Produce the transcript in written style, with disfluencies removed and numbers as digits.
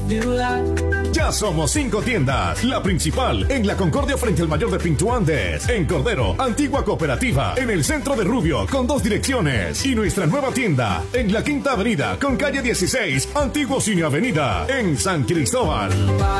ciudad. Ya somos 5 tiendas. La principal en La Concordia frente al Mayor de Pinto Andes. En Cordero, Antigua Cooperativa. En el centro de Rubio con 2 direcciones. Y nuestra nueva tienda en la Quinta Avenida con calle 16, Antiguo Cine Avenida. En San Cristóbal.